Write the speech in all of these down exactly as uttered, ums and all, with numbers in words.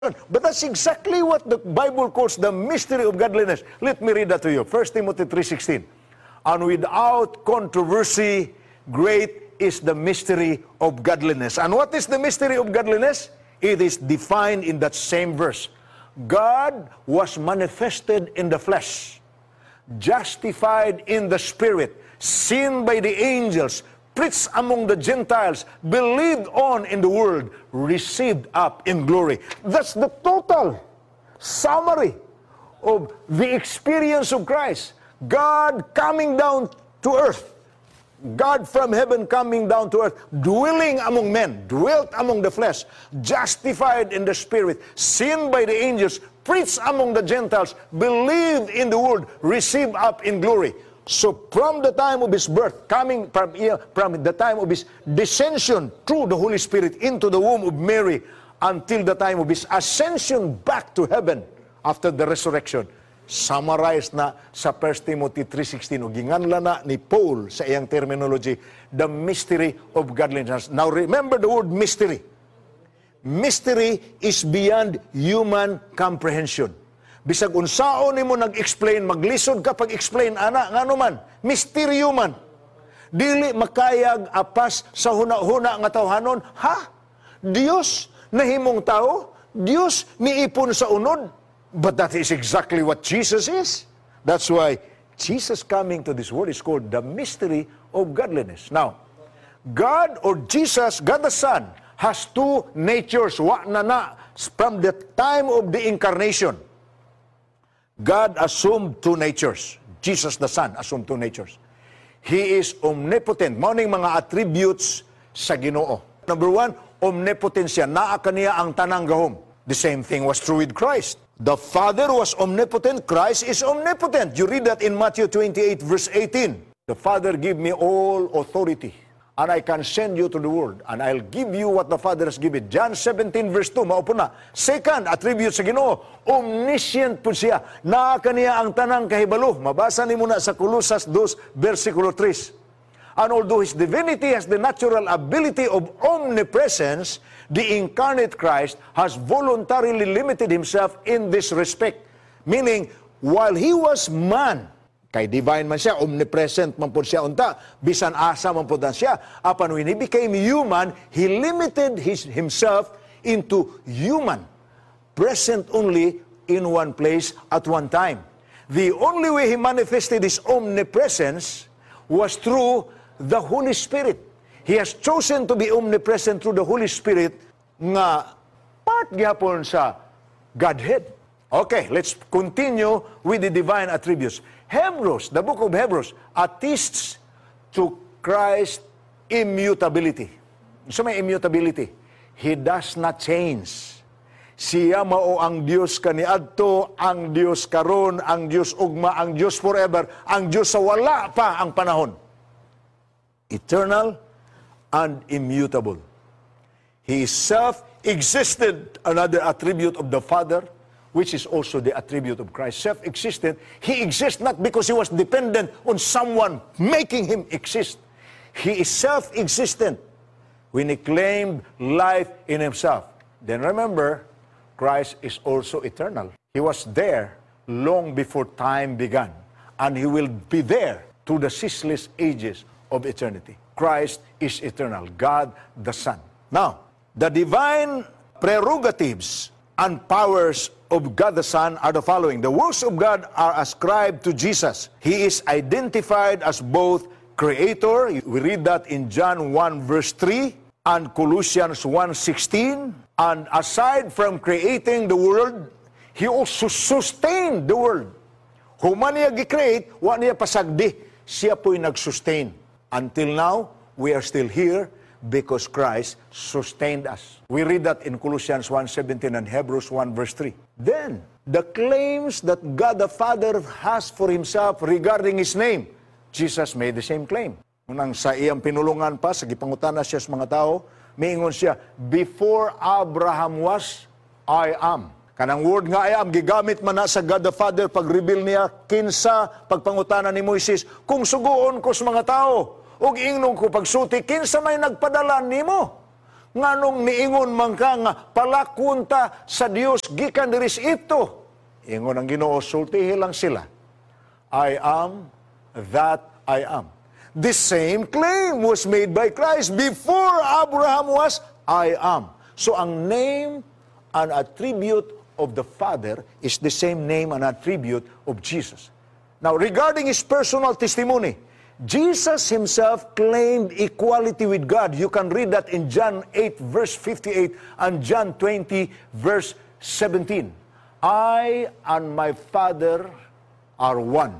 But that's exactly what the Bible calls the mystery of godliness. Let me read that to you. First Timothy three sixteen. And without controversy, great is the mystery of godliness. And what is the mystery of godliness? It is defined in that same verse. God was manifested in the flesh, justified in the spirit, seen by the angels, preached among the Gentiles, believed on in the world, received up in glory. That's the total summary of the experience of Christ. God coming down to earth. God from heaven coming down to earth, dwelling among men, dwelt among the flesh, justified in the spirit, seen by the angels, preached among the Gentiles, believed in the world, received up in glory. So from the time of his birth, coming from, from the time of his descension through the Holy Spirit into the womb of Mary, until the time of his ascension back to heaven after the resurrection, summarized na sa First Timothy three sixteen, o ginganla na ni Paul sa iyang terminology, the mystery of godliness. Now remember the word mystery. Mystery is beyond human comprehension. Bisag unsaon nimo nag-explain, maglisod ka pag-explain, ana, ngano man, misteryo man. Dili makayag apas sa huna-huna nga tawhanon. Ha? Dios nahimong tao? Dios niipon sa unod? But that is exactly what Jesus is. That's why Jesus coming to this world is called the mystery of godliness. Now, God or Jesus, God the Son, has two natures. Wa na na from the time of the incarnation. God assumed two natures. Jesus the Son assumed two natures. He is omnipotent. Mauning mga attributes sa Ginoo. Number one, omnipotensya. Naa kaniya ang tanang gahom. The same thing was true with Christ. The Father was omnipotent. Christ is omnipotent. You read that in Matthew twenty-eight, verse eighteen. The Father give me all authority, and I can send you to the world, and I'll give you what the Father has given. John seventeen, verse two, maupo na. Second, attribute sa Ginoo, omniscient po siya. Naa kaniya ang tanang kahibalo. Mabasa ni muna sa Colossus two, versikulo three. And although his divinity has the natural ability of omnipresence, the incarnate Christ has voluntarily limited himself in this respect. Meaning, while he was man, kay divine man siya, omnipresent man po siya unta, bisan asa man po dan siya, apan when he became human, he limited his, himself into human, present only in one place at one time. The only way he manifested his omnipresence was through the Holy Spirit. He has chosen to be omnipresent through the Holy Spirit nga part gyapon sa Godhead. Okay, let's continue with the divine attributes. Hebrews, the book of Hebrews, attests to Christ's immutability. So may immutability. He does not change. Siya mao ang Dios kaniadto, ang Dios karon, ang Dios ugma, ang Dios forever, ang Dios sa wala pa ang panahon. Eternal and immutable. He is self-existent, another attribute of the Father, which is also the attribute of Christ. Self-existent. He exists not because he was dependent on someone making him exist. He is self-existent when he claimed life in himself. Then remember, Christ is also eternal. He was there long before time began, and he will be there to the ceaseless ages of eternity. Christ is eternal, God the Son. Now, the divine prerogatives and powers of God the Son are the following. The works of God are ascribed to Jesus. He is identified as both Creator, we read that in John one verse three, and Colossians one sixteen. And aside from creating the world, He also sustained the world. Human niya gi-create, wa niya pasagdi, siya po'y nag-sustain. Until now, we are still here because Christ sustained us. We read that in Colossians one seventeen and Hebrews one verse three. Then, the claims that God the Father has for Himself regarding His name, Jesus made the same claim. Unang sa iyang pinulungan pa, sa gipangutana siya sa mga tao, miingon siya, before Abraham was, I am. Kanang word nga I am, gigamit man na sa God the Father, pag-reveal niya, kinsa, pagpangutana ni Moises, kung suguon ko sa mga tao, ug ingnon ko pagsuti, kinsa may nagpadala nimo? Nganong niingon man ka nga palakunta sa Dios gikan diri sa Ito. Ingon ang Ginoo, sultihi lang sila. I am that I am. The same claim was made by Christ before Abraham was, I am. So ang name and attribute of the Father is the same name and attribute of Jesus. Now, regarding his personal testimony, Jesus himself claimed equality with God. You can read that in John eight, verse fifty-eight, and John twenty, verse seventeen. I and my Father are one.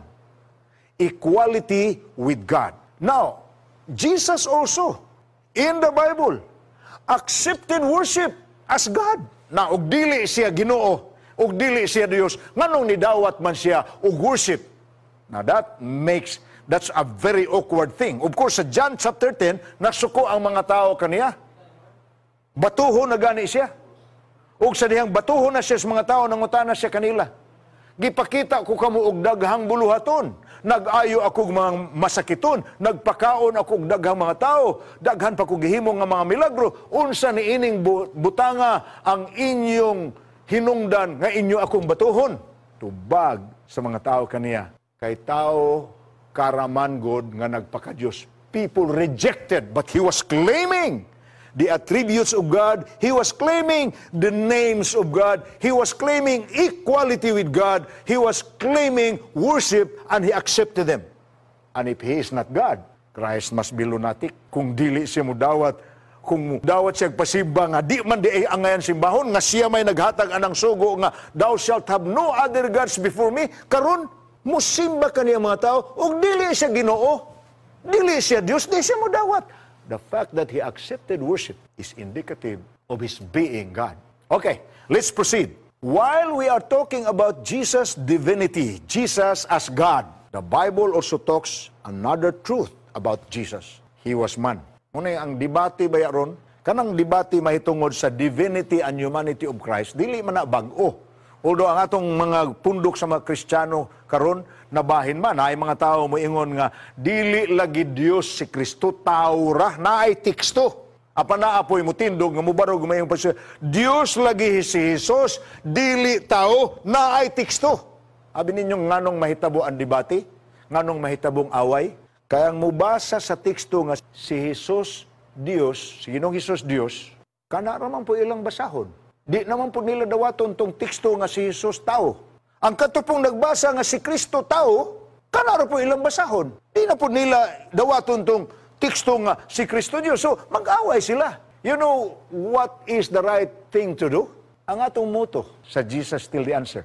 Equality with God. Now, Jesus also, in the Bible, accepted worship as God. Na, og dili siya Ginoo, og dili siya Dios, nganong nidawat man siya og worship. Now, that makes That's a very awkward thing. Of course, sa John chapter ten, nasuko ang mga tao kaniya. Batuho na gani siya. Ug sa dihang batuho na siya sa mga tao, nangutana siya kanila. Gipakita ko kamo og daghang buluhaton. Nag-ayo ako mga masakiton. Nagpakaon ako og daghang mga tao. Daghan pa ko gihimo nga mga milagro. Unsa ni ining butanga ang inyong hinungdan nga inyo akong batuhon? Tubag sa mga tao kaniya. Kay tao karaman God nga nagpaka-Diyos. People rejected, but he was claiming the attributes of God. He was claiming the names of God. He was claiming equality with God. He was claiming worship, and he accepted them. And if he is not God, Christ must be lunatic. Kung dili siya mo dawat, kung dawat siya pasimba nga, di man di ay angayan simbahon, nga siya may naghatag anang sugo nga, thou shalt have no other gods before me, karon musimba ka niya mga tao, o dili siya Ginoo, dili siya Diyos, di siya mo dawat. The fact that he accepted worship is indicative of his being God. Okay, let's proceed. While we are talking about Jesus' divinity, Jesus as God, the Bible also talks another truth about Jesus. He was man. Muna ang debate ba yaron? Kanang debate mahitungod sa divinity and humanity of Christ, dili man na bag-o. Although ang atong mga pundok sa mga Kristiyano karon nabahin man, ay mga tao moingon nga dili lagi Dios si Kristo, tao ra, naay teksto. Apa na apoy mo tindog nga mubarog mayong pasyo, Dios lagi si Jesus, dili tao, naay teksto. Abi ninyo nganong mahitabo ang debate? Nganong mahitabong away? Kaya ang mubasa sa teksto nga si Jesus Dios, si Ginoong Jesus Dios, kana raman po ilang basahon. Di naman po nila dawaton tong teksto nga si Jesus tao. Ang katupong nagbasa nga si Kristo tao, kanaro po ilang basahon. Di na po nila dawaton tong teksto nga si Kristo Diyos. So, mag-away sila. You know what is the right thing to do? Ang atong motto sa Jesus Still the Answer.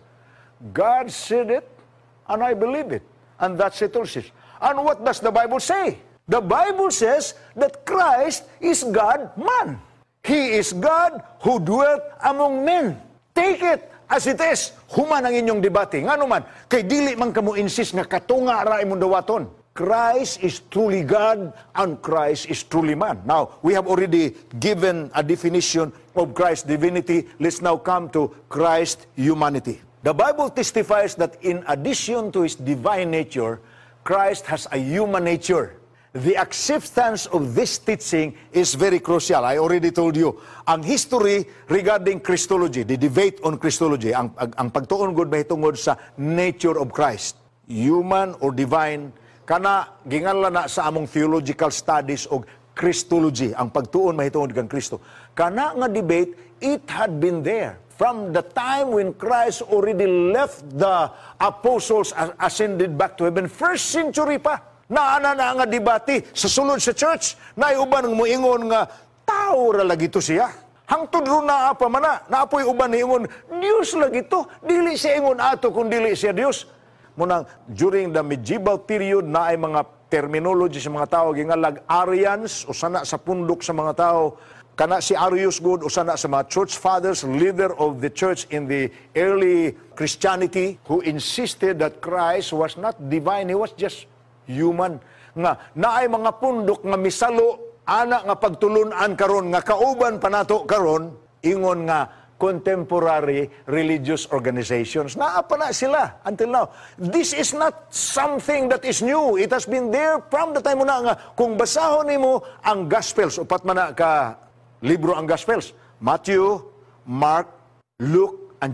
God said it, and I believe it. And that settles it. And what does the Bible say? The Bible says that Christ is God man. He is God who dwelt among men. Take it as it is. Human ang inyong debate. Nga naman, kay dili man kamo insist nga katunga ra imong dawaton. Christ is truly God and Christ is truly man. Now, we have already given a definition of Christ's divinity. Let's now come to Christ's humanity. The Bible testifies that in addition to his divine nature, Christ has a human nature. The acceptance of this teaching is very crucial. I already told you, ang history regarding Christology, the debate on Christology, ang, ang, ang pagtuon gud mahitungod sa nature of Christ, human or divine, kana ginganlan na sa among theological studies og Christology, ang pagtuon mahitungod kang Kristo. Kana nga debate, it had been there from the time when Christ already left the apostles, ascended back to heaven, first century pa. Naana na nga debate sa sulod sa church, na uban ng moingon nga, tao ra lagi to siya. Hangtod ro na apa mana, naapoy uban ni ingon, Dios lagi to, dili siya ingon ato kung dili siya Dios. Munang, during the medieval period, na ay mga terminology sa mga tao, gingalag Arians, o sana sa pundok sa mga tao, kana si Arius good, o sana sa mga church fathers, leader of the church in the early Christianity, who insisted that Christ was not divine, he was just human. Nga, naay mga pundok nga misalo, ana nga pagtulunan karon nga kauban pa nato karon, ingon nga contemporary religious organizations. Naa pa na sila until now. This is not something that is new. It has been there from the time muna nga kung basahon nimo ang Gospels, upat man na ka libro ang Gospels. Matthew, Mark, Luke,